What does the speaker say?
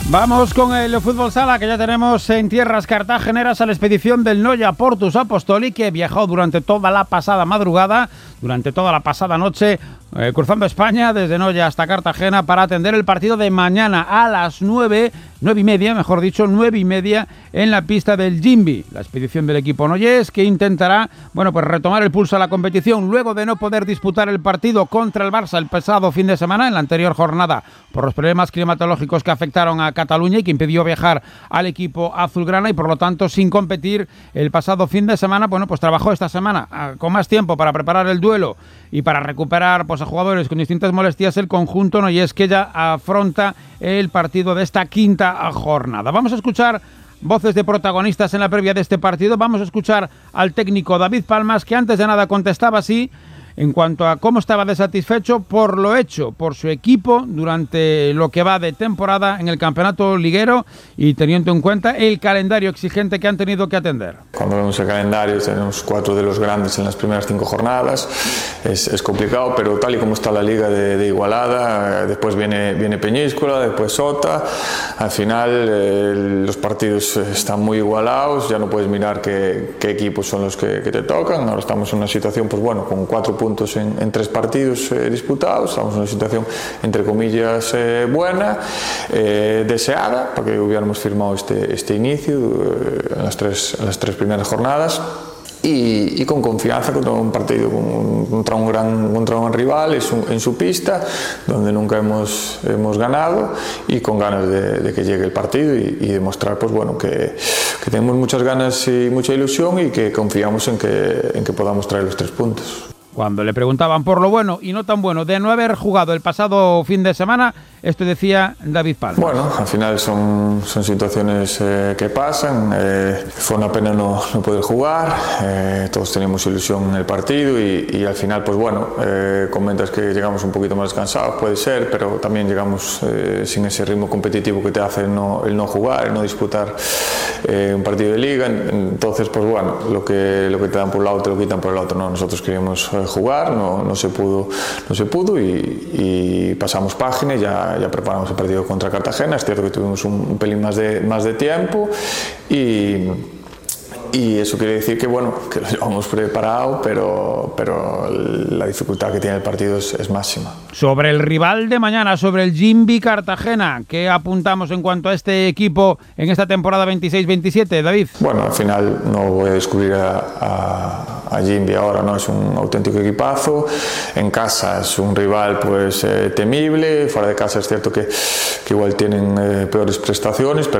Vamos con el fútbol sala, que ya tenemos en tierras cartageneras a la expedición del Noia Portus Apostoli, que viajó durante toda la pasada madrugada, durante toda la pasada noche, cruzando España desde Noia hasta Cartagena para atender el partido de mañana a las 9:30 en la pista del Jimbi. La expedición del equipo noyés, que intentará, pues retomar el pulso a la competición luego de no poder disputar el partido contra el Barça el pasado fin de semana, en la anterior jornada, por los problemas climatológicos que afectaron a Cataluña y que impidió viajar al equipo azulgrana, y por lo tanto sin competir el pasado fin de semana. Pues trabajó esta semana con más tiempo para preparar el duelo y para recuperar a jugadores con distintas molestias el conjunto noyés, que ya afronta el partido de esta quinta jornada. Vamos a escuchar voces de protagonistas en la previa de este partido. Vamos a escuchar al técnico David Palmas, que antes de nada contestaba así en cuanto a cómo estaba de satisfecho por lo hecho por su equipo durante lo que va de temporada en el campeonato liguero, y teniendo en cuenta el calendario exigente que han tenido que atender. Cuando vemos el calendario, tenemos 4 de los grandes en las primeras 5 jornadas. Es complicado, pero tal y como está la liga de igualada, después viene Peñíscola, después Sota. Al final los partidos están muy igualados, ya no puedes mirar qué equipos son los que te tocan. Ahora estamos en una situación con 4 puntos en 3 partidos disputados. Estamos en una situación, entre comillas, buena, deseada, para que hubiéramos firmado este inicio en las tres primeras jornadas. Y con confianza contra un partido, contra un gran rival en su pista, donde nunca hemos ganado, y con ganas de que llegue el partido y demostrar que tenemos muchas ganas y mucha ilusión, y que confiamos en que podamos traer los 3 puntos. Cuando le preguntaban por lo bueno y no tan bueno de no haber jugado el pasado fin de semana, esto decía David Palmas. Bueno, al final son situaciones que pasan. Fue una pena no poder jugar. Todos teníamos ilusión en el partido y al final, comentas que llegamos un poquito más cansados, puede ser, pero también llegamos sin ese ritmo competitivo que te hace el no jugar, el no disputar un partido de liga. Entonces, lo que te dan por un lado te lo quitan por el otro. No, nosotros queríamos jugar, no se pudo y pasamos página y ya preparamos el partido contra Cartagena. Es cierto que tuvimos un pelín más de tiempo y eso quiere decir que lo llevamos preparado, pero la dificultad que tiene el partido es máxima. Sobre el rival de mañana, sobre el Jimbi Cartagena, ¿qué apuntamos en cuanto a este equipo en esta temporada 26-27, David? Al final no voy a descubrir a Jimbi ahora, ¿no? Es un auténtico equipazo. En casa es un rival temible. Fuera de casa es cierto que igual tienen peores prestaciones, pero